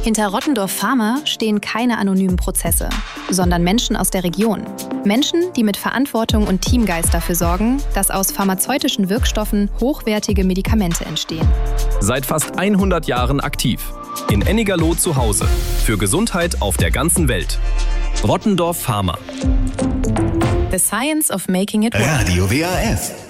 Hinter Rottendorf Pharma stehen keine anonymen Prozesse, sondern Menschen aus der Region. Menschen, die mit Verantwortung und Teamgeist dafür sorgen, dass aus pharmazeutischen Wirkstoffen hochwertige Medikamente entstehen. Seit fast 100 Jahren aktiv. In Ennigerloh zu Hause. Für Gesundheit auf der ganzen Welt. Rottendorf Pharma. The Science of Making It Work. Radio WAF.